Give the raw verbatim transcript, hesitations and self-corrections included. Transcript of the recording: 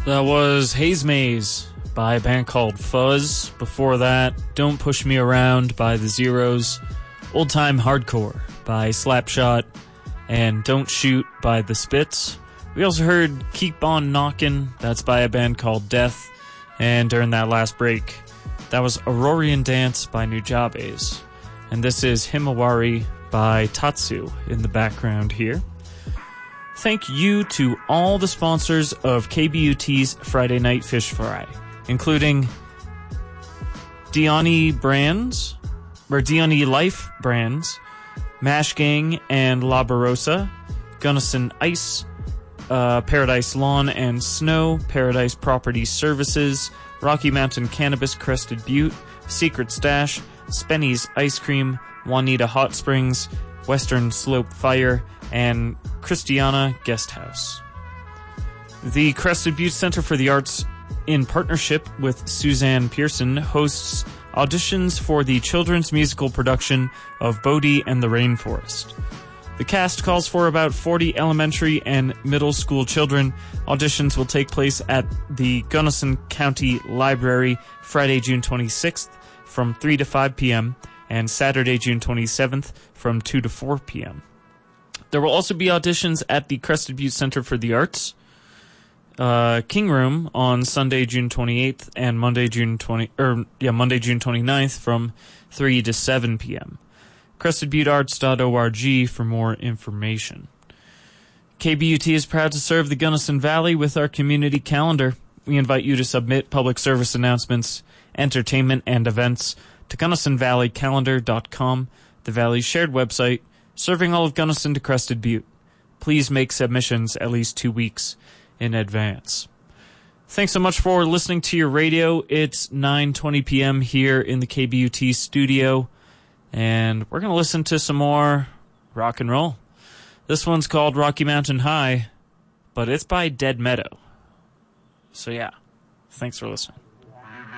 That was Haze Maze by a band called Fuzz. Before that, Don't Push Me Around by The Zeros, Old Time Hardcore by Slapshot, and Don't Shoot by The Spits. We also heard Keep On Knockin', that's by a band called Death, and during that last break, that was Aurorian Dance by Nujabes. And this is Himawari by Tatsu in the background here. Thank you to all the sponsors of K B U T's Friday Night Fish Fry, including Diani Brands, or Diani Life Brands, Mash Gang and La Barossa, Gunnison Ice, uh, Paradise Lawn and Snow, Paradise Property Services, Rocky Mountain Cannabis Crested Butte, Secret Stash, Spenny's Ice Cream, Juanita Hot Springs, Western Slope Fire, and Christiana Guest House. The Crested Butte Center for the Arts, in partnership with Suzanne Pearson, hosts auditions for the children's musical production of Bodhi and the Rainforest. The cast calls for about forty elementary and middle school children. Auditions will take place at the Gunnison County Library Friday, June twenty-sixth from three to five p.m. and Saturday, June twenty-seventh from two to four p.m. There will also be auditions at the Crested Butte Center for the Arts, uh, King Room on Sunday, June twenty-eighth and Monday, June twentieth, or yeah, Monday, June twenty-ninth from three to seven p.m. crested butte arts dot org for more information. K B U T is proud to serve the Gunnison Valley with our community calendar. We invite you to submit public service announcements, entertainment, and events to gunnison valley calendar dot com, the Valley's shared website, serving all of Gunnison to Crested Butte. Please make submissions at least two weeks in advance. Thanks so much for listening to your radio. It's nine twenty p.m. here in the K B U T studio, and we're going to listen to some more rock and roll. This one's called Rocky Mountain High, but it's by Dead Meadow. So yeah, thanks for listening.